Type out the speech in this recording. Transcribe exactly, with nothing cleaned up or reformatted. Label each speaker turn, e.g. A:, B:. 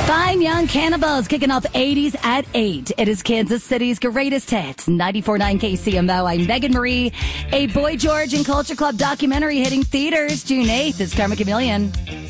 A: Fine Young Cannibals kicking off eighties at eight. It is Kansas City's greatest hits. ninety-four point nine K C M O. I'm Megan Marie. A Boy George and Culture Club documentary hitting theaters June eighth. It's Karma Chameleon.